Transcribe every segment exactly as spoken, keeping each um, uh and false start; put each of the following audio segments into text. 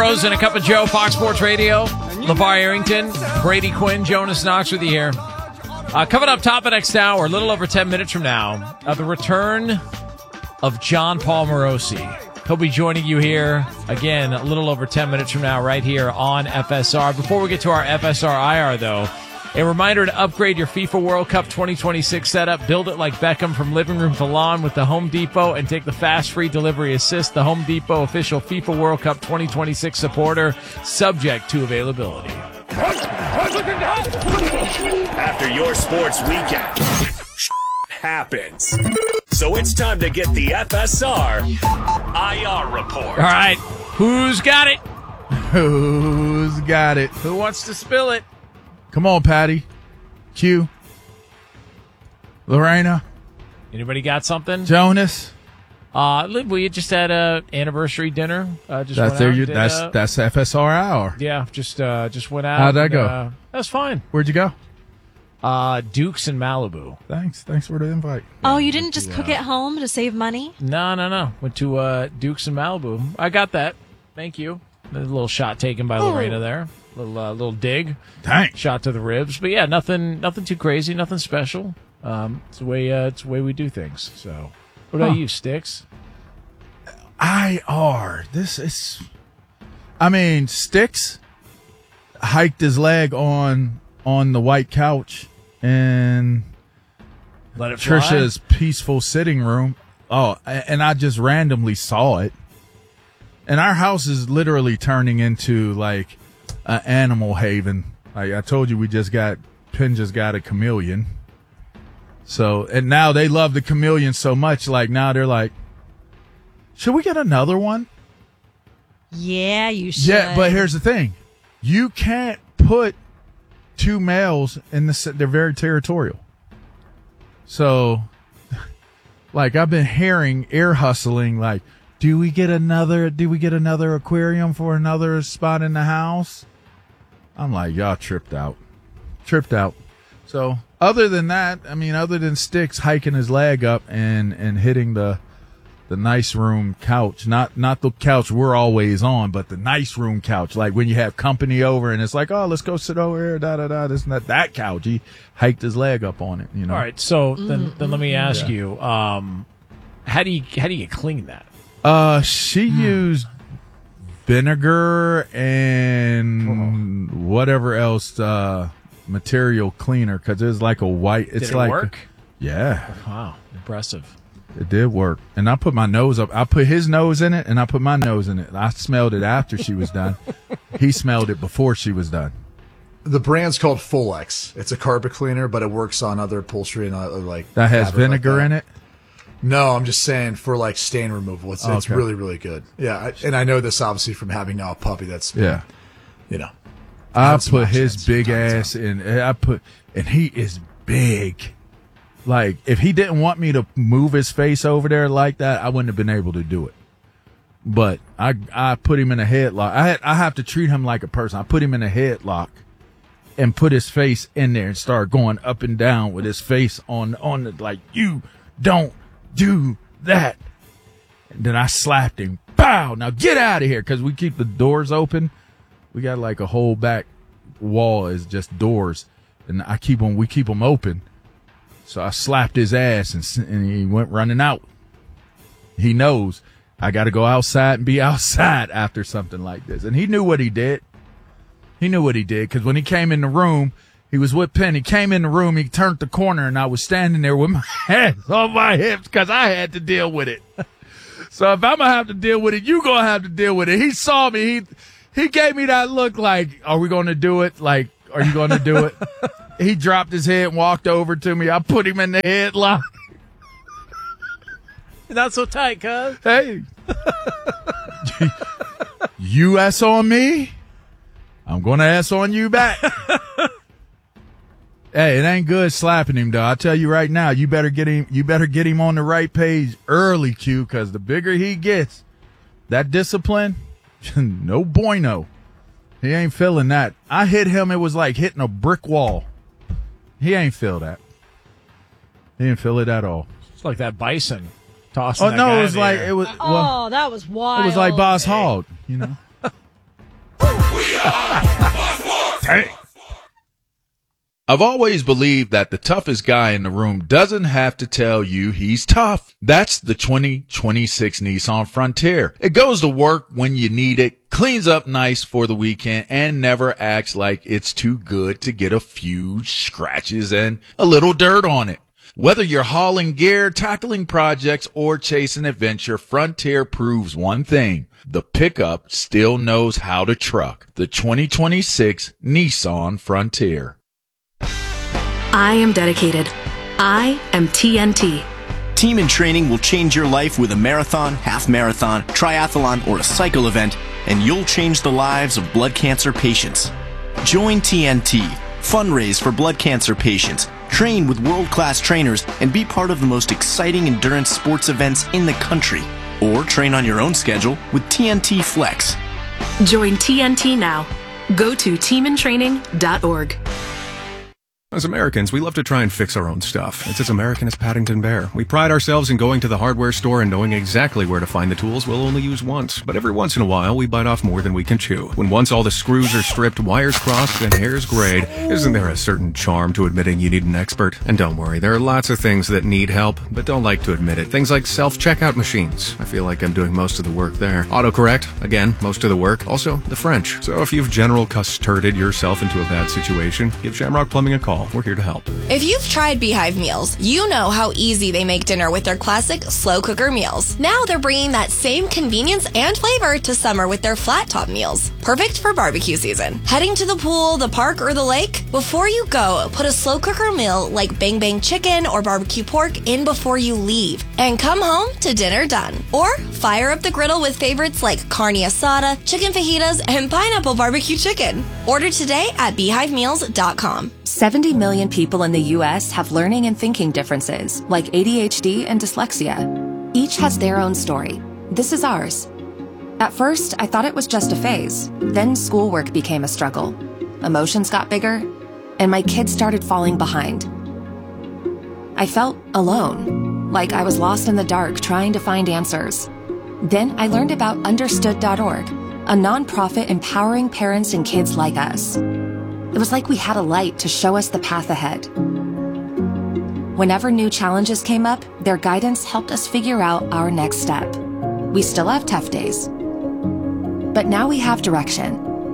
Rose and a Cup of Joe, Fox Sports Radio. LeVar Arrington, Brady Quinn, Jonas Knox with you here. Uh, coming up top of next hour, a little over ten minutes from now, uh, the return of John Paul Morosi. He'll be joining you here again a little over ten minutes from now right here on F S R. Before we get to our F S R I R, though, a reminder to upgrade your FIFA World Cup twenty twenty-six setup. Build it like Beckham from living room to lawn with the Home Depot and take the fast free delivery assist. The Home Depot official FIFA World Cup twenty twenty-six supporter, subject to availability. After your sports weekend, happens. So it's time to get the F S R I R report. All right, who's got it? Who's got it? Who wants to spill it? Come on, Patty. Q. Lorena. Anybody got something? Jonas. Uh, we just had a anniversary dinner. Uh, just that's went there. out You. did, That's uh, that's F S R hour. Yeah, just uh, just went out. How'd that and, go? Uh, that was fine. Where'd you go? Uh, Duke's in Malibu. Thanks. Thanks for the invite. Oh, you didn't just cook at home to save money? No, no, no. Went to uh, Duke's in Malibu. I got that. Thank you. A little shot taken by Oh. Lorena there. Little uh, little dig. Dang. Shot to the ribs. But yeah, nothing nothing too crazy. Nothing special. Um, it's the way uh, it's the way we do things. So, what about Huh. you, Sticks? I R. This is. I mean, Sticks hiked his leg on on the white couch in Let it fly. Trisha's peaceful sitting room. Oh, a- and I just randomly saw it. And our house is literally turning into like an animal haven. Like I told you, we just got Penn just got a chameleon. So and now they love the chameleon so much. Like now they're like, should we get another one? Yeah, you should. Yeah, but here's the thing: you can't put two males in the. se- They're very territorial. So, like I've been hearing ear hustling, like, do we get another? Do we get another aquarium for another spot in the house? I'm like, y'all tripped out, tripped out. So, other than that, I mean, other than Sticks hiking his leg up and and hitting the. The nice room couch, not not the couch we're always on, but the nice room couch. Like when you have company over and it's like, oh, let's go sit over here, da da da. This and that. That couch, he hiked his leg up on it. You know. All right, so Mm-hmm. then then let me ask Yeah. you, um, how do you how do you clean that? Uh, she used vinegar and whatever else uh material cleaner because it's like a white. It's Did it like work? yeah, Wow, impressive. it did work. And I put my nose up. I put his nose in it, and I put my nose in it. I smelled it after she was done. He smelled it before she was done. The brand's called Full-X. It's a carpet cleaner, but it works on other upholstery and other, like That has fabric like vinegar that. in it. No, I'm just saying for like stain removal. It's it's Okay. really really good. Yeah, I, and I know this obviously from having now a puppy. That's Yeah. you know. I had some put his options big from time to ass in. I put, and he is big. Like if he didn't want me to move his face over there like that, I wouldn't have been able to do it. But I I put him in a headlock. I had, I have to treat him like a person. I put him in a headlock and put his face in there and start going up and down with his face on on the like you don't do that. And then I slapped him. Bow! Now get out of here because we keep the doors open. We got like a whole back wall is just doors, and I keep them. We keep them open. So I slapped his ass, and, s- and he went running out. He knows I got to go outside and be outside after something like this, and he knew what he did. He knew what he did because when he came in the room, he was with Penn. He came in the room, he turned the corner, and I was standing there with my hands on my hips because I had to deal with it. So if I'm gonna have to deal with it, you gonna have to deal with it. He saw me. He he gave me that look like, are we gonna do it? Like, are you gonna do it? He dropped his head and walked over to me. I put him in the headlock. Not so tight, cuz. Hey, you ass on me, I'm gonna ass on you back. Hey, it ain't good slapping him though. I tell you right now, you better get him. You better get him on the right page early, Q, because the bigger he gets, that discipline, no bueno. He ain't feeling that. I hit him. It was like hitting a brick wall. He ain't feel that. He didn't feel it at all. It's like that bison tossing. Oh that no, guy it was in the like air. it was. Oh, Well, that was wild. it was like Boss Hogg, you know. Hey. I've always believed that the toughest guy in the room doesn't have to tell you he's tough. That's the twenty twenty-six Nissan Frontier. It goes to work when you need it, cleans up nice for the weekend, and never acts like it's too good to get a few scratches and a little dirt on it. Whether you're hauling gear, tackling projects, or chasing adventure, Frontier proves one thing. The pickup still knows how to truck. The twenty twenty-six Nissan Frontier. I am dedicated. I am T N T. Team in Training will change your life with a marathon, half marathon, triathlon, or a cycle event, and you'll change the lives of blood cancer patients. Join T N T. Fundraise for blood cancer patients. Train with world-class trainers and be part of the most exciting endurance sports events in the country. Or train on your own schedule with T N T Flex. Join T N T now. Go to team in training dot org. As Americans, we love to try and fix our own stuff. It's as American as Paddington Bear. We pride ourselves in going to the hardware store and knowing exactly where to find the tools we'll only use once. But every once in a while, we bite off more than we can chew. When once all the screws are stripped, wires crossed, and hairs grayed, isn't there a certain charm to admitting you need an expert? And don't worry, there are lots of things that need help, but don't like to admit it. Things like self-checkout machines. I feel like I'm doing most of the work there. Autocorrect, again, most of the work. Also, the French. So if you've general custarded yourself into a bad situation, give Shamrock Plumbing a call. We're here to help. If you've tried Beehive Meals, you know how easy they make dinner with their classic slow cooker meals. Now they're bringing that same convenience and flavor to summer with their flat top meals. Perfect for barbecue season. Heading to the pool, the park, or the lake? Before you go, put a slow cooker meal like Bang Bang chicken or barbecue pork in before you leave. And come home to dinner done. Or fire up the griddle with favorites like carne asada, chicken fajitas, and pineapple barbecue chicken. Order today at beehive meals dot com. seventy million people in the U S have learning and thinking differences, like A D H D and dyslexia. Each has their own story. This is ours. At first, I thought it was just a phase. Then schoolwork became a struggle. Emotions got bigger, and my kids started falling behind. I felt alone, like I was lost in the dark trying to find answers. Then I learned about understood dot org, a nonprofit empowering parents and kids like us. It was like we had a light to show us the path ahead. Whenever new challenges came up, their guidance helped us figure out our next step. We still have tough days, but now we have direction.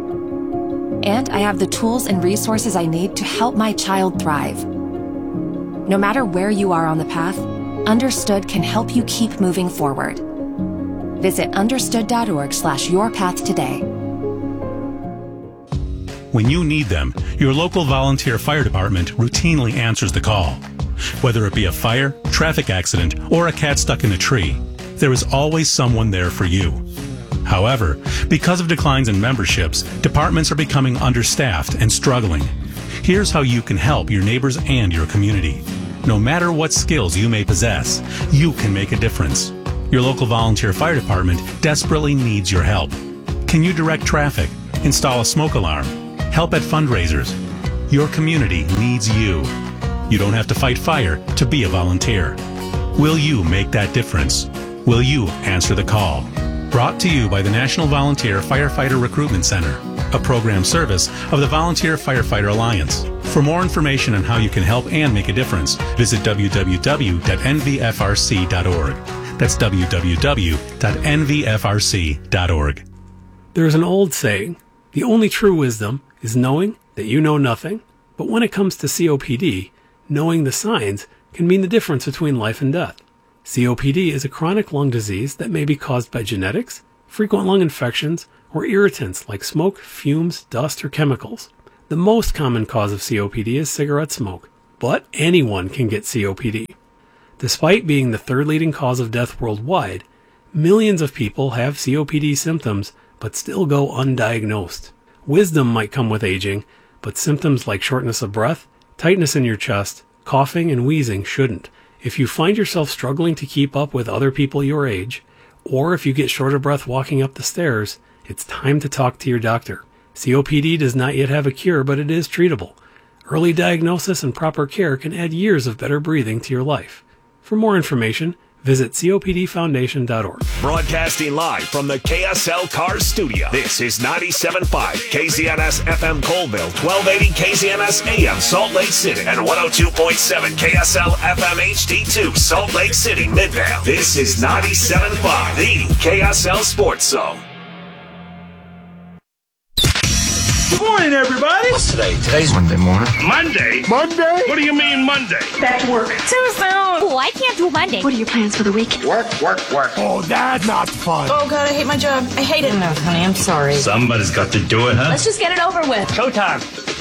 And I have the tools and resources I need to help my child thrive. No matter where you are on the path, Understood can help you keep moving forward. Visit understood dot org slash your path today. When you need them, your local volunteer fire department routinely answers the call. Whether it be a fire, traffic accident, or a cat stuck in a tree, there is always someone there for you. However, because of declines in memberships, departments are becoming understaffed and struggling. Here's how you can help your neighbors and your community. No matter what skills you may possess, you can make a difference. Your local volunteer fire department desperately needs your help. Can you direct traffic, install a smoke alarm, help at fundraisers? Your community needs you. You don't have to fight fire to be a volunteer. Will you make that difference? Will you answer the call? Brought to you by the National Volunteer Firefighter Recruitment Center, a program service of the Volunteer Firefighter Alliance. For more information on how you can help and make a difference, visit w w w dot n v f r c dot org. That's w w w dot n v f r c dot org. There's an old saying, the only true wisdom is knowing that you know nothing. But when it comes to C O P D, knowing the signs can mean the difference between life and death. C O P D is a chronic lung disease that may be caused by genetics, frequent lung infections, or irritants like smoke, fumes, dust, or chemicals. The most common cause of C O P D is cigarette smoke, but anyone can get C O P D. Despite being the third leading cause of death worldwide, millions of people have C O P D symptoms but still go undiagnosed. Wisdom might come with aging, but symptoms like shortness of breath, tightness in your chest, coughing, and wheezing shouldn't. If you find yourself struggling to keep up with other people your age, or if you get short of breath walking up the stairs, it's time to talk to your doctor. C O P D does not yet have a cure, but it is treatable. Early diagnosis and proper care can add years of better breathing to your life. For more information, Visit C O P D foundation dot org. Broadcasting live from the K S L Cars studio. This is ninety-seven point five K Z N S F M Colville, twelve eighty K Z N S A M Salt Lake City, and one oh two point seven K S L F M H D two Salt Lake City, Midvale. This is ninety-seven point five, the K S L Sports Zone. Good morning, everybody. What's today? Today's Monday morning. Monday? Monday? What do you mean Monday? Back to work. Too soon. Oh, I can't do Monday. What are your plans for the week? Work, work, work. Oh, that's not fun. Oh, God, I hate my job. I hate it. No, honey, I'm sorry. Somebody's got to do it, huh? Let's just get it over with. Showtime.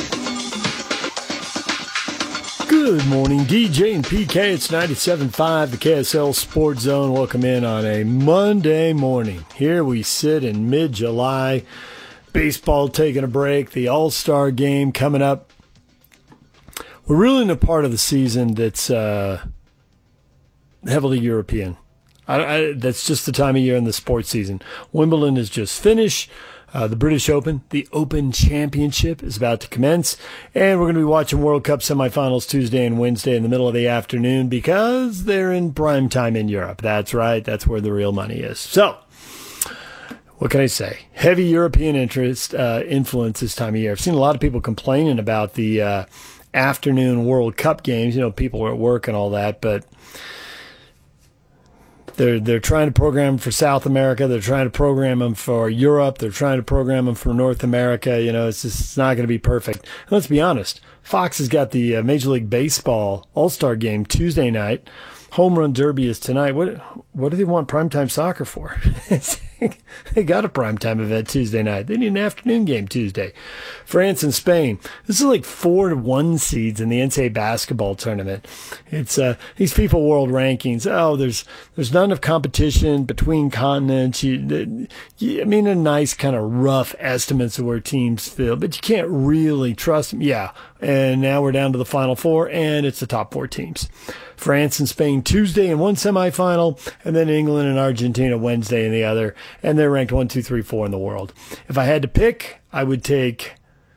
Good morning, D J and P K. It's ninety-seven point five, the K S L Sports Zone. Welcome in on a Monday morning. Here we sit in mid-July. Baseball taking a break, the All-Star game coming up. We're really in a part of the season that's uh, heavily European. I, I, that's just the time of year in the sports season. Wimbledon is just finished. Uh, the British Open, the Open Championship, is about to commence. And we're going to be watching World Cup semifinals Tuesday and Wednesday in the middle of the afternoon because they're in prime time in Europe. That's right. That's where the real money is. So, what can I say? Heavy European interest, uh, influence this time of year. I've seen a lot of people complaining about the uh, afternoon World Cup games. You know, people are at work and all that, but they're they're trying to program for South America. They're trying to program them for Europe. They're trying to program them for North America. You know, it's just it's not going to be perfect. And let's be honest. Fox has got the uh, Major League Baseball All-Star Game Tuesday night. Home Run Derby is tonight. What what do they want primetime soccer for? They got a primetime event Tuesday night. They need an afternoon game Tuesday. France and Spain. This is like four to one seeds in the N C double A basketball tournament. It's uh, these FIFA World Rankings. Oh, there's there's not enough competition between continents. You, you, I mean, a nice kind of rough estimates of where teams feel, but you can't really trust them. Yeah, and now we're down to the Final Four, and it's the top four teams. France and Spain Tuesday in one semifinal, and then England and Argentina Wednesday in the other, and they're ranked one, two, three, four in the world. If I had to pick, I would take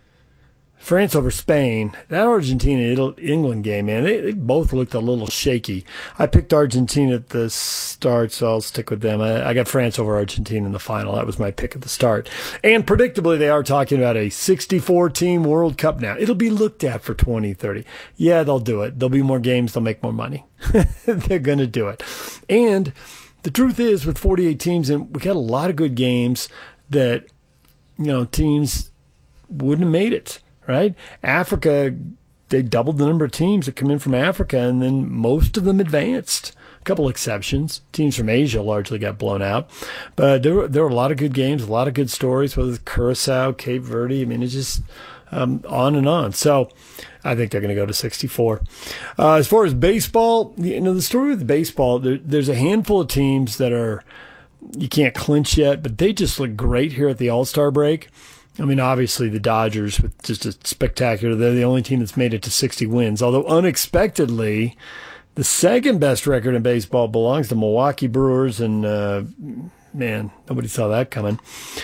France over Spain. That Argentina-England game, man, they, they both looked a little shaky. I picked Argentina at the start, so I'll stick with them. I, I got France over Argentina in the final. That was my pick at the start. And predictably, they are talking about a sixty-four team World Cup now. It'll be looked at for twenty thirty. Yeah, they'll do it. There'll be more games. They'll make more money. They're going to do it. And the truth is, with forty-eight teams, and we got a lot of good games that, you know, teams wouldn't have made it. Right? Africa, they doubled the number of teams that come in from Africa, and then most of them advanced. A couple exceptions. Teams from Asia largely got blown out. But there were, there were a lot of good games, a lot of good stories, whether it's Curacao, Cape Verde. I mean, it's just um, on and on. So I think they're going to go to sixty-four. Uh, as far as baseball, you know, the story with baseball, there, there's a handful of teams that are, you can't clinch yet, but they just look great here at the All-Star break. I mean, obviously the Dodgers with just a spectacular. They're the only team that's made it to sixty wins. Although unexpectedly, the second best record in baseball belongs to Milwaukee Brewers, and uh, man, nobody saw that coming.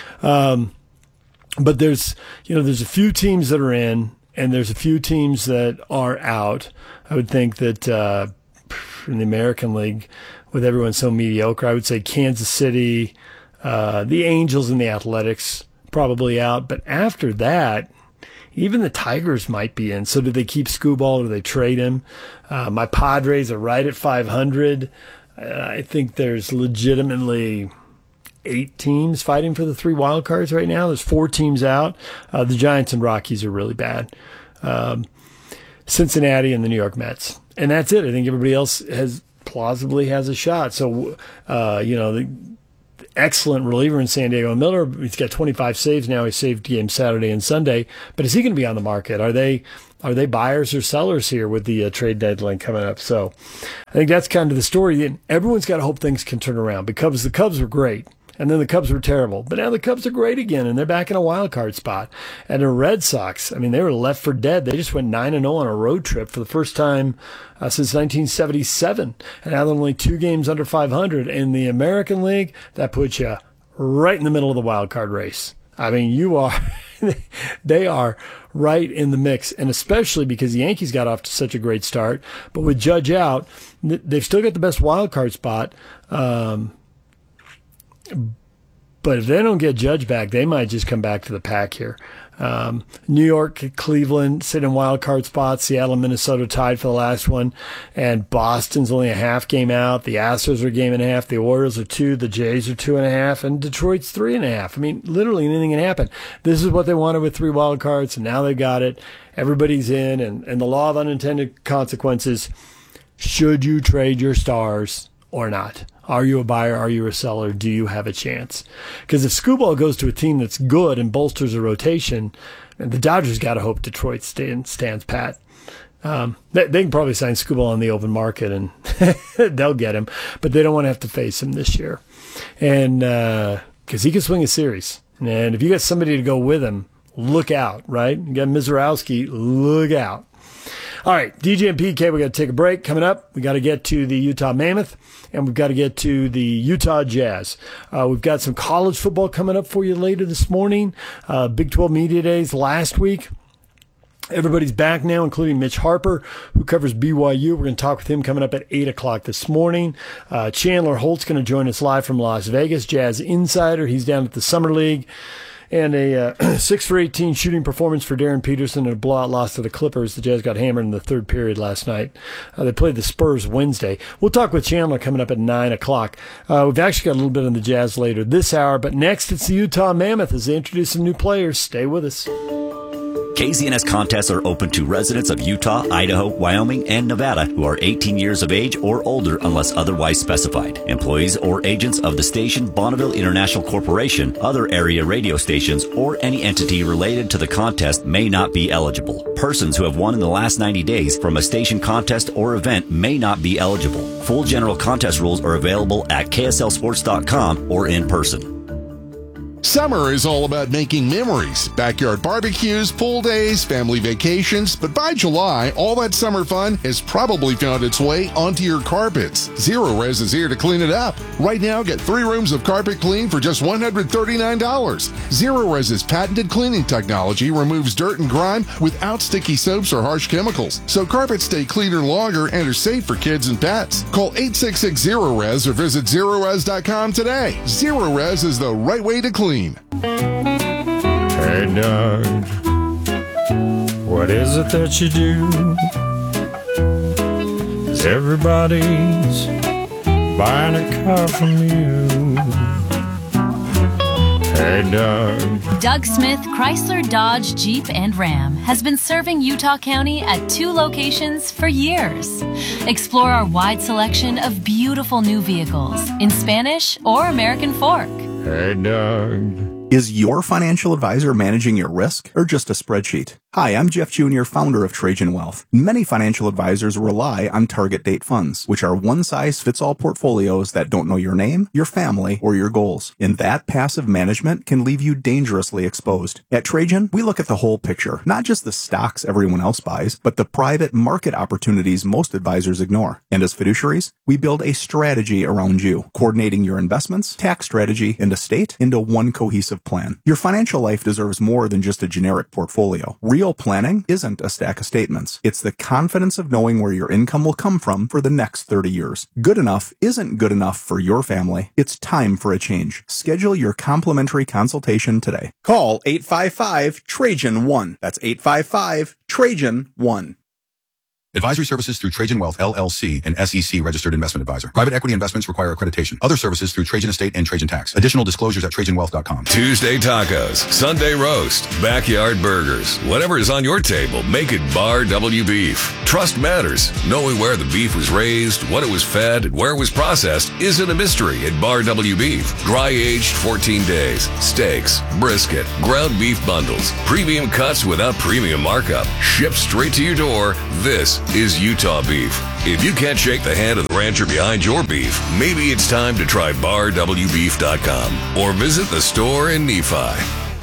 Um, but there's, you know, there's a few teams that are in, and there's a few teams that are out. I would think that uh, in the American League, with everyone so mediocre, I would say Kansas City, uh, the Angels, and the Athletics probably out. But after that, even the Tigers might be in. So do they keep Skubal or do they trade him? Uh, my Padres are right at five hundred. Uh, I think there's legitimately eight teams fighting for the three wild cards right now. There's four teams out. Uh, the Giants and Rockies are really bad. Um, Cincinnati and the New York Mets. And that's it. I think everybody else has plausibly has a shot. So, uh, you know, the excellent reliever in San Diego Miller. He's got twenty-five saves now. He saved games Saturday and Sunday. But is he going to be on the market? Are they are they buyers or sellers here with the uh, trade deadline coming up? So I think that's kind of the story. And everyone's got to hope things can turn around because the Cubs were great. And then the Cubs were terrible. But now the Cubs are great again, and they're back in a wild card spot. And the Red Sox, I mean, they were left for dead. They just went nine and oh on a road trip for the first time uh, since nineteen seventy-seven. And now they're only two games under five hundred. In the American League, that puts you right in the middle of the wild card race. I mean, you are they are right in the mix, and especially because the Yankees got off to such a great start. But with Judge out, they've still got the best wild card spot. Um, but if they don't get Judge back, they might just come back to the pack here. Um, New York, Cleveland sit in wild card spots. Seattle and Minnesota tied for the last one, and Boston's only a half game out. The Astros are a game and a half. The Orioles are two. The Jays are two and a half, and Detroit's three and a half. I mean, literally anything can happen. This is what they wanted with three wild cards, and now they got it. Everybody's in, and, and the law of unintended consequences. Should you trade your stars or not? Are you a buyer? Are you a seller? Do you have a chance? Because if Skubal goes to a team that's good and bolsters a rotation, the Dodgers got to hope Detroit stand, stands pat. Um, they, they can probably sign Skubal on the open market and they'll get him, but they don't want to have to face him this year. And because uh, he can swing a series. And if you got somebody to go with him, look out, right? You got Mizorowski, look out. All right, D J and P K, we got to take a break. Coming up, we got to get to the Utah Mammoth, and we've got to get to the Utah Jazz. Uh, we've got some college football coming up for you later this morning. Uh, Big twelve Media Days last week. Everybody's back now, including Mitch Harper, who covers B Y U. We're going to talk with him coming up at eight o'clock this morning. Uh, Chandler Holt's going to join us live from Las Vegas, Jazz Insider. He's down at the Summer League. And a uh, six for eighteen shooting performance for Darren Peterson and a blowout loss to the Clippers. The Jazz got hammered in the third period last night. Uh, they played the Spurs Wednesday. We'll talk with Chandler coming up at nine o'clock. Uh, we've actually got a little bit on the Jazz later this hour, but next it's the Utah Mammoth as they introduce some new players. Stay with us. K Z N S contests are open to residents of Utah, Idaho, Wyoming, and Nevada who are eighteen years of age or older unless otherwise specified. Employees or agents of the station Bonneville International Corporation, other area radio stations, or any entity related to the contest may not be eligible. Persons who have won in the last ninety days from a station contest or event may not be eligible. Full general contest rules are available at K S L sports dot com or in person. Summer is all about making memories. Backyard barbecues, pool days, family vacations. But by July, all that summer fun has probably found its way onto your carpets. Zero Res is here to clean it up. Right now, get three rooms of carpet clean for just one hundred thirty-nine dollars. Zero Res's patented cleaning technology removes dirt and grime without sticky soaps or harsh chemicals. So carpets stay cleaner longer and are safe for kids and pets. Call eight six six zero res or visit zero res dot com today. Zero Res is the right way to clean. Hey Doug, what is it that you do? 'Cause everybody's buying a car from you. Hey Doug. Doug Smith Chrysler, Dodge, Jeep, and Ram has been serving Utah County at two locations for years. Explore our wide selection of beautiful new vehicles in Spanish or American Fork. Hey Doug. Is your financial advisor managing your risk or just a spreadsheet? Hi, I'm Jeff Junior, founder of Trajan Wealth. Many financial advisors rely on target date funds, which are one-size-fits-all portfolios that don't know your name, your family, or your goals. And that passive management can leave you dangerously exposed. At Trajan, we look at the whole picture, not just the stocks everyone else buys, but the private market opportunities most advisors ignore. And as fiduciaries, we build a strategy around you, coordinating your investments, tax strategy, and estate into one cohesive plan. Your financial life deserves more than just a generic portfolio. Real planning isn't a stack of statements. It's the confidence of knowing where your income will come from for the next thirty years. Good enough isn't good enough for your family. It's time for a change. Schedule your complimentary consultation today. Call eight five five Trajan one. That's eight five five Trajan one. Advisory services through Trajan Wealth, L L C, an S E C registered investment advisor. Private equity investments require accreditation. Other services through Trajan Estate and Trajan Tax. Additional disclosures at Trajan Wealth dot com. Tuesday tacos, Sunday roast, backyard burgers. Whatever is on your table, make it Bar W Beef. Trust matters. Knowing where the beef was raised, what it was fed, and where it was processed isn't a mystery at Bar W Beef. Dry aged fourteen days. Steaks, brisket, ground beef bundles, premium cuts without premium markup. Shipped straight to your door. This is Utah beef. If you can't shake the hand of the rancher behind your beef, maybe it's time to try bar w beef dot com or visit the store in Nephi.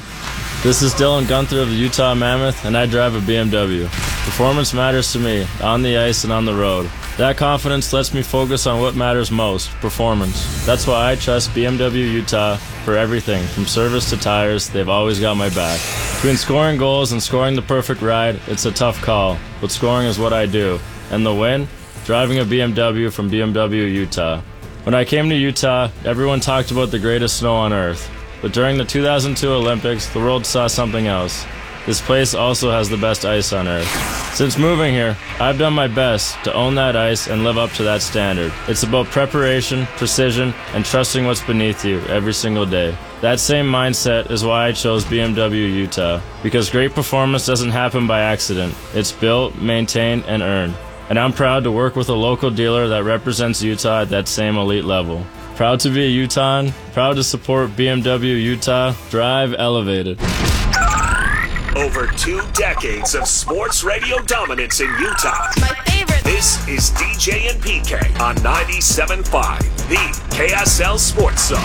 This is Dylan Gunther of the Utah Mammoth, and I drive a B M W. Performance matters to me, on the ice and on the road. That confidence lets me focus on what matters most, performance. That's why I trust B M W Utah for everything, from service to tires. They've always got my back. Between scoring goals and scoring the perfect ride, it's a tough call, but scoring is what I do. And the win? Driving a B M W from B M W Utah. When I came to Utah, everyone talked about the greatest snow on earth. But during the two thousand two Olympics, the world saw something else. This place also has the best ice on earth. Since moving here, I've done my best to own that ice and live up to that standard. It's about preparation, precision, and trusting what's beneath you every single day. That same mindset is why I chose B M W Utah, because great performance doesn't happen by accident. It's built, maintained, and earned. And I'm proud to work with a local dealer that represents Utah at that same elite level. Proud to be a Utahn, proud to support B M W Utah. Drive elevated. Over two decades of sports radio dominance in Utah. My favorite. This is D J and P K on ninety-seven point five, the K S L Sports Zone.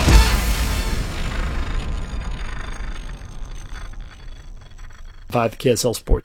Five K S L Sports.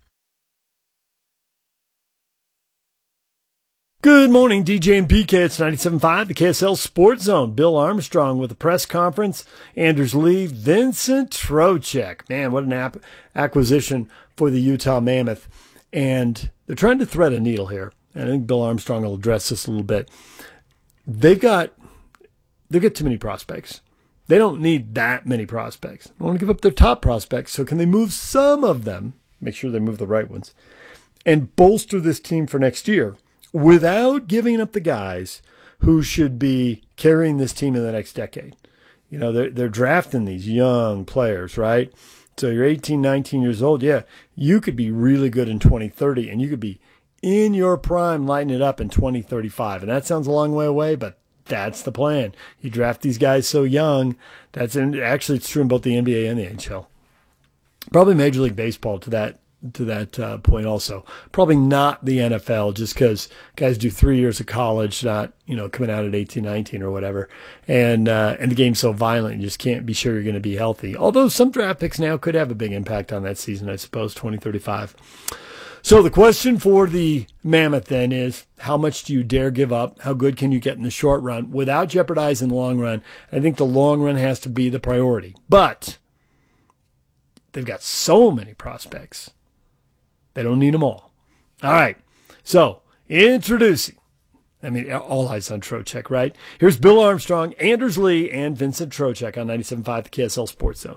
Good morning, D J and P K. It's ninety-seven point five, the K S L Sports Zone. Bill Armstrong with the press conference. Anders Lee, Vincent Trocheck. Man, what an ap- acquisition for the Utah Mammoth. And they're trying to thread a needle here. And I think Bill Armstrong will address this a little bit. They've got, they've got too many prospects. They don't need that many prospects. They want to give up their top prospects. So can they move some of them, make sure they move the right ones, and bolster this team for next year without giving up the guys who should be carrying this team in the next decade? You know, they're, they're drafting these young players, right? So you're eighteen, nineteen years old. Yeah, you could be really good in twenty thirty, and you could be in your prime lighting it up in twenty thirty-five. And that sounds a long way away, but that's the plan. You draft these guys so young. That's in, actually, it's true in both the N B A and the N H L. Probably Major League Baseball to that to that uh, point also. Probably not the N F L, just because guys do three years of college, not, you know, coming out at eighteen, nineteen or whatever. And uh, and the game's so violent, you just can't be sure you're going to be healthy. Although some draft picks now could have a big impact on that season, I suppose, twenty thirty-five. So the question for the Mammoth then is, how much do you dare give up? How good can you get in the short run without jeopardizing the long run? I think the long run has to be the priority. But they've got so many prospects. They don't need them all. All right. So, introducing, I mean, all eyes on Trocheck, right? Here's Bill Armstrong, Anders Lee, and Vincent Trocheck on ninety-seven point five, the K S L Sports Zone.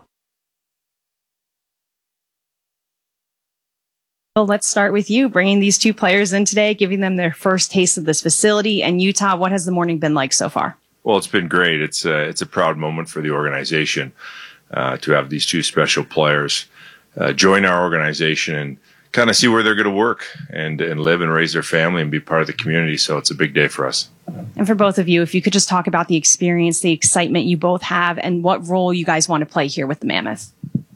Well, let's start with you, bringing these two players in today, giving them their first taste of this facility. And Utah, what has the morning been like so far? Well, it's been great. It's a, it's a proud moment for the organization uh, to have these two special players uh, join our organization and kind of see where they're going to work and, and live and raise their family and be part of the community. So it's a big day for us. And for both of you, if you could just talk about the experience, the excitement you both have, and what role you guys want to play here with the Mammoth.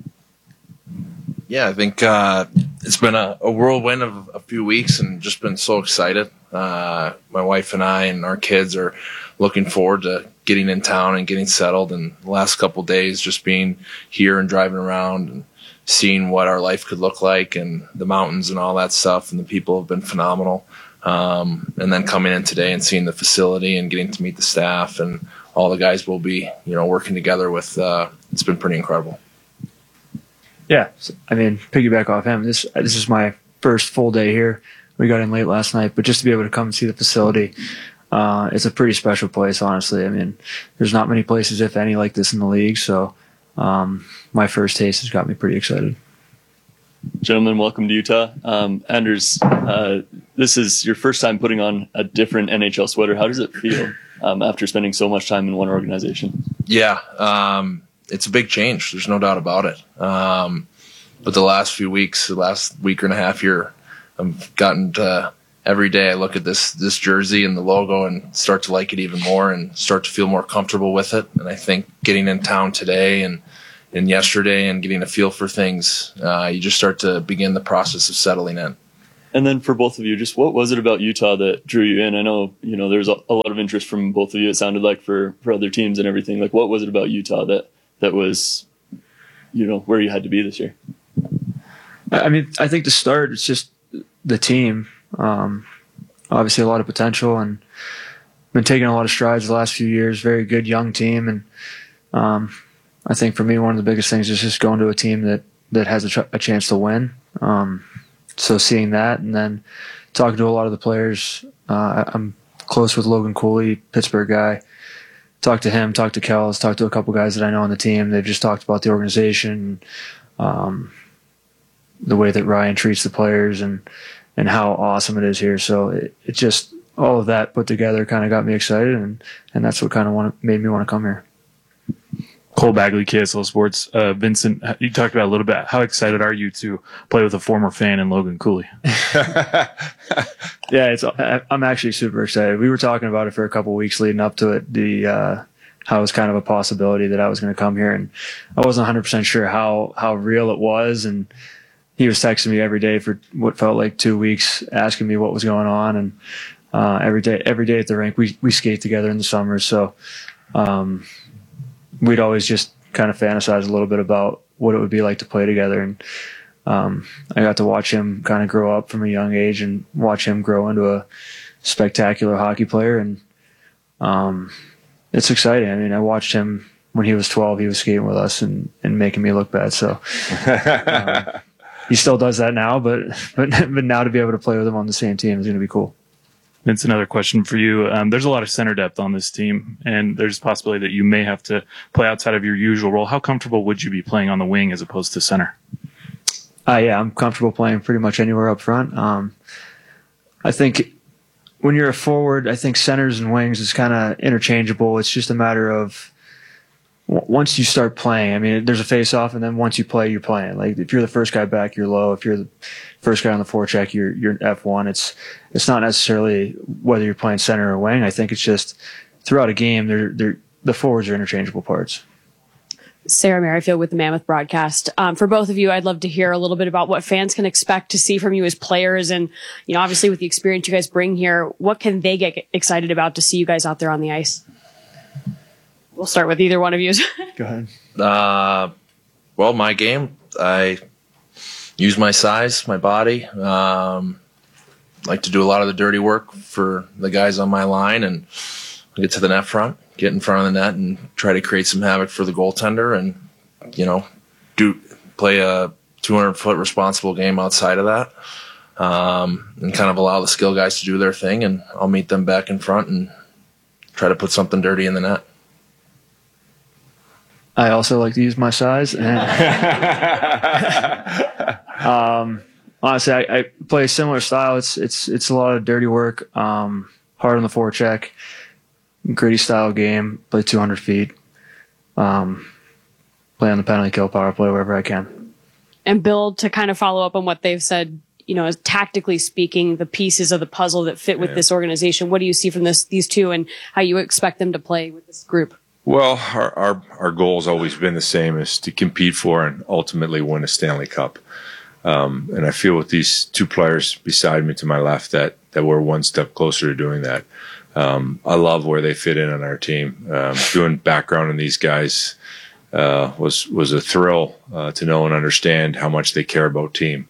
Yeah, I think uh, it's been a, a whirlwind of a few weeks and just been so excited. Uh, my wife and I and our kids are looking forward to getting in town and getting settled. And the last couple of days just being here and driving around and seeing what our life could look like and the mountains and all that stuff. And the people have been phenomenal. Um, and then coming in today and seeing the facility and getting to meet the staff and all the guys will be, you know, working together with, uh, it's been pretty incredible. Yeah. I mean, piggyback off him. This, this is my first full day here. We got in late last night, but just to be able to come and see the facility, uh, it's a pretty special place, honestly. I mean, there's not many places, if any, like this in the league. So, Um, my first taste has got me pretty excited. Gentlemen, welcome to Utah. Um, Anders, uh, this is your first time putting on a different N H L sweater. How does it feel um, after spending so much time in one organization? Yeah, um, it's a big change. There's no doubt about it. Um, but the last few weeks, the last week and a half here, I've gotten to every day I look at this this jersey and the logo and start to like it even more and start to feel more comfortable with it. And I think getting in town today and and yesterday and getting a feel for things, uh, you just start to begin the process of settling in. And then for both of you, just what was it about Utah that drew you in? I know, you know, there's a, a lot of interest from both of you, it sounded like, for, for other teams and everything. Like, what was it about Utah that, that was, you know, where you had to be this year? I mean, I think to start, it's just the team. Um, obviously a lot of potential and been taking a lot of strides the last few years. Very good young team. And um, I think for me, one of the biggest things is just going to a team that that has a, ch- a chance to win. Um, so seeing that, and then talking to a lot of the players, uh, I'm close with Logan Cooley, Pittsburgh guy. Talked to him, talked to Kells, talked to a couple guys that I know on the team. They've just talked about the organization, um, the way that Ryan treats the players, and and how awesome it is here. So it, it just, all of that put together kind of got me excited, and, and that's what kind of want, made me want to come here. Cole Bagley, K S L Sports. Uh, Vincent, you talked about a little bit. How excited are you to play with a former fan in Logan Cooley? Yeah, it's. I'm actually super excited. We were talking about it for a couple of weeks leading up to it. The uh, how it was kind of a possibility that I was going to come here, and I wasn't one hundred percent sure how how real it was. And he was texting me every day for what felt like two weeks, asking me what was going on, and uh, every day every day at the rink we we skate together in the summers. So um, we'd always just kind of fantasize a little bit about what it would be like to play together, and Um, I got to watch him kind of grow up from a young age and watch him grow into a spectacular hockey player. And um, it's exciting. I mean, I watched him when he was twelve. He was skating with us and, and making me look bad. So um, he still does that now, but, but but now to be able to play with him on the same team is going to be cool. Vince, another question for you. Um, there's a lot of center depth on this team, and there's a possibility that you may have to play outside of your usual role. How comfortable would you be playing on the wing as opposed to center? Uh, yeah, I'm comfortable playing pretty much anywhere up front. Um, I think when you're a forward, I think centers and wings is kind of interchangeable. It's just a matter of w- once you start playing, I mean, there's a face-off, and then once you play, you're playing. Like if you're the first guy back, you're low. If you're the first guy on the forecheck, you're you're F one. It's it's not necessarily whether you're playing center or wing. I think it's just throughout a game, they're they're the forwards are interchangeable parts. Sarah Merrifield with the Mammoth Broadcast. Um, for both of you, I'd love to hear a little bit about what fans can expect to see from you as players. And, you know, obviously with the experience you guys bring here, what can they get excited about to see you guys out there on the ice? We'll start with either one of you. Go ahead. Uh, well, my game, I use my size, my body. Um, like to do a lot of the dirty work for the guys on my line and get to the net front, get in front of the net, and try to create some havoc for the goaltender, and you know, do play a two hundred foot responsible game outside of that, um, and kind of allow the skill guys to do their thing, and I'll meet them back in front and try to put something dirty in the net. I also like to use my size. And um, honestly, I, I play a similar style. It's it's it's a lot of dirty work, um, hard on the forecheck. Gritty style game, play two hundred feet, um, play on the penalty kill, power play wherever I can. And Bill, to kind of follow up on what they've said, you know, as tactically speaking, the pieces of the puzzle that fit with Yeah. this organization, what do you see from this, these two, and how you expect them to play with this group? Well, our, our our goal has always been the same: is to compete for and ultimately win a Stanley Cup. Um, and I feel with these two players beside me to my left that that we're one step closer to doing that. Um, I love where they fit in on our team. Um, doing background on these guys uh, was was a thrill uh, to know and understand how much they care about team.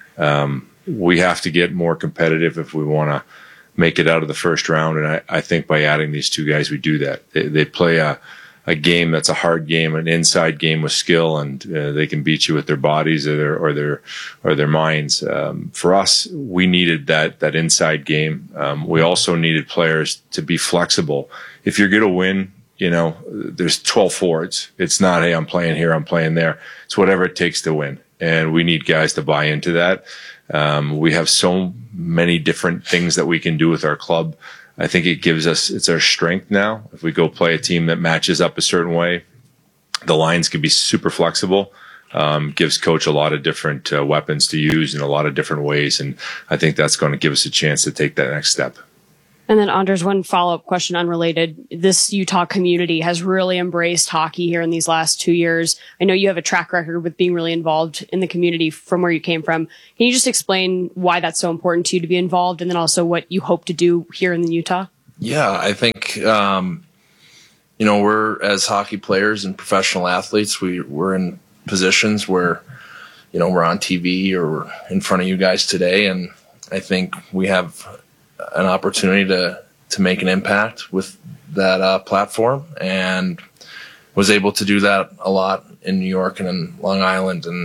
Um, we have to get more competitive if we want to make it out of the first round, and I, I think by adding these two guys, we do that. They, they play a, a game that's a hard game, an inside game with skill, and uh, they can beat you with their bodies or their or their or their minds. Um, for us, we needed that that inside game. Um, we also needed players to be flexible. If you're going to win, you know, there's twelve forwards. It's not, hey, I'm playing here, I'm playing there. It's whatever it takes to win, and we need guys to buy into that. Um, we have so many different things that we can do with our club. I think it gives us, it's our strength now. If we go play a team that matches up a certain way, the lines can be super flexible. Um, gives coach a lot of different uh, weapons to use in a lot of different ways. And I think that's going to give us a chance to take that next step. And then, Anders, one follow-up question unrelated. This Utah community has really embraced hockey here in these last two years. I know you have a track record with being really involved in the community from where you came from. Can you just explain why that's so important to you to be involved, and then also what you hope to do here in Utah? Yeah, I think, um, you know, we're, as hockey players and professional athletes, we, we're in positions where, you know, we're on T V or we're in front of you guys today, and I think we have an opportunity to to make an impact with that uh, platform, and was able to do that a lot in New York and in Long Island and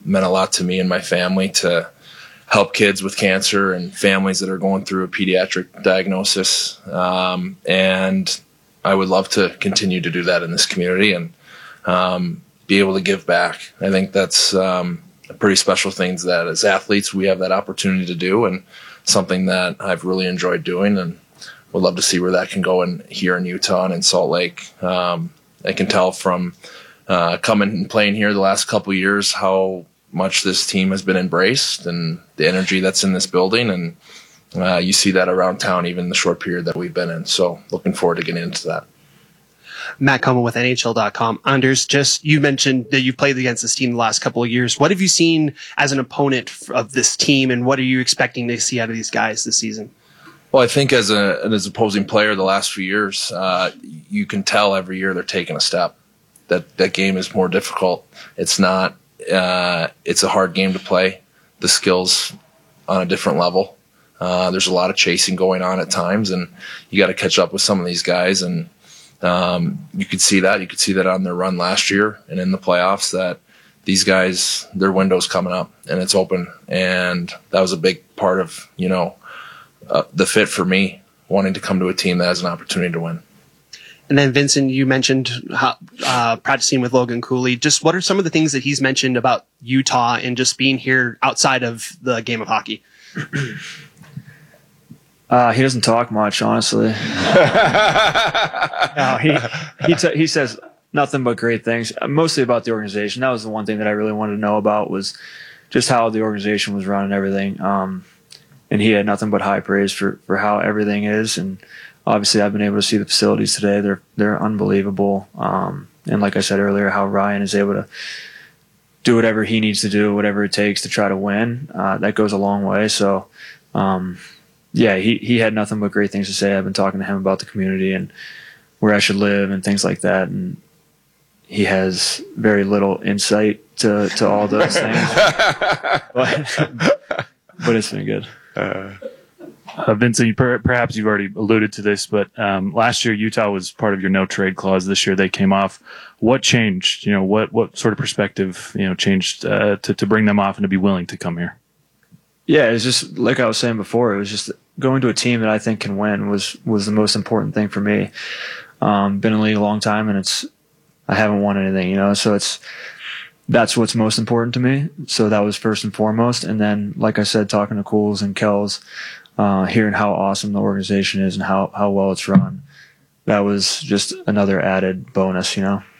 meant a lot to me and my family to help kids with cancer and families that are going through a pediatric diagnosis. Um, and I would love to continue to do that in this community and um, be able to give back. I think that's um, a pretty special thing that as athletes we have that opportunity to do, and something that I've really enjoyed doing, and would love to see where that can go in here in Utah and in Salt Lake. Um, I can tell from uh, coming and playing here the last couple of years how much this team has been embraced and the energy that's in this building. And uh, you see that around town, even the short period that we've been in. So looking forward to getting into that. Matt Como with N H L dot com. Anders, just you mentioned that you've played against this team the last couple of years. What have you seen as an opponent of this team, and what are you expecting to see out of these guys this season? Well, I think as a as an opposing player the last few years, uh, you can tell every year they're taking a step. That that game is more difficult. It's not. Uh, it's a hard game to play. The skills on a different level. Uh, there's a lot of chasing going on at times, and you got to catch up with some of these guys. And um, you could see that. You could see that on their run last year and in the playoffs. That these guys, their window's coming up and it's open. And that was a big part of you know. Uh, the fit for me, wanting to come to a team that has an opportunity to win. And then, Vincent, you mentioned how, uh, practicing with Logan Cooley. Just what are some of the things that he's mentioned about Utah and just being here outside of the game of hockey? Uh, he doesn't talk much, honestly. no, he he t- he says nothing but great things, mostly about the organization. That was the one thing that I really wanted to know about, was just how the organization was run and everything. Um, And he had nothing but high praise for, for how everything is. And obviously I've been able to see the facilities today. They're, they're unbelievable. Um, and like I said earlier, how Ryan is able to do whatever he needs to do, whatever it takes to try to win. Uh, that goes a long way. So, um, yeah, he, he had nothing but great things to say. I've been talking to him about the community and where I should live and things like that. And he has very little insight to, to all those things, but, but it's been good. Uh, uh, Vincent, you per- perhaps you've already alluded to this, but um, last year Utah was part of your no trade clause. This year they came off. What changed? You know, what what sort of perspective you know changed uh, to to bring them off and to be willing to come here? Yeah, it's just like I was saying before. It was just going to a team that I think can win was was the most important thing for me. Um, been in the league a long time, and it's I haven't won anything, you know. So it's that's what's most important to me. So that was first and foremost. And then, like I said, talking to Cools and Kells, uh, hearing how awesome the organization is and how, how well it's run, that was just another added bonus, you know.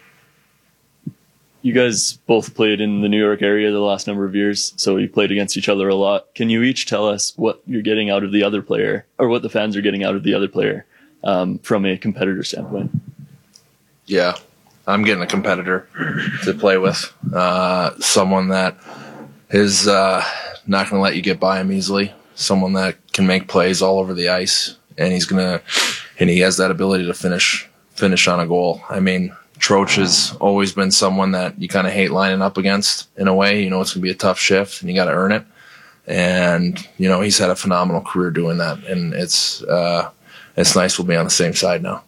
You guys both played in the New York area the last number of years, so you played against each other a lot. Can you each tell us what you're getting out of the other player, or what the fans are getting out of the other player, um, from a competitor standpoint? Yeah. I'm getting a competitor to play with, uh, someone that is uh, not going to let you get by him easily, someone that can make plays all over the ice, and he's gonna, and he has that ability to finish finish on a goal. I mean, Troach has always been someone that you kind of hate lining up against in a way. You know, it's going to be a tough shift, and you got to earn it. And you know, he's had a phenomenal career doing that, and it's uh, it's nice we'll be on the same side now.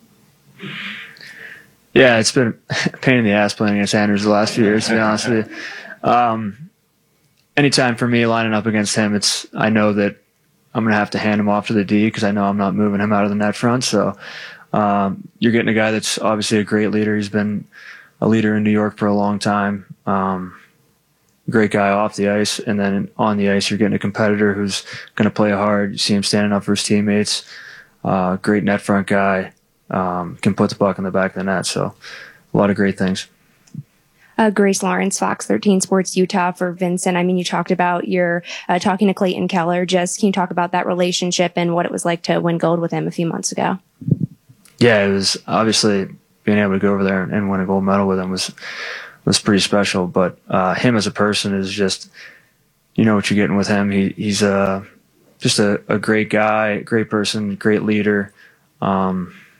Yeah, it's been a pain in the ass playing against Anders the last few years, to be honest with you. Um, anytime for me lining up against him, it's I know that I'm going to have to hand him off to the D because I know I'm not moving him out of the net front. So um, you're getting a guy that's obviously a great leader. He's been a leader in New York for a long time. Um, great guy off the ice. And then on the ice, you're getting a competitor who's going to play hard. You see him standing up for his teammates. Uh, great net front guy. Um, can put the puck in the back of the net. So a lot of great things. Uh, Grace Lawrence, Fox thirteen Sports Utah for Vincent. I mean, you talked about your uh, talking to Clayton Keller. Just can you talk about that relationship and what it was like to win gold with him a few months ago? Yeah, it was obviously being able to go over there and win a gold medal with him was was pretty special. But uh, him as a person is just, you know what you're getting with him. He he's a just a, a great guy, great person, great leader. Um,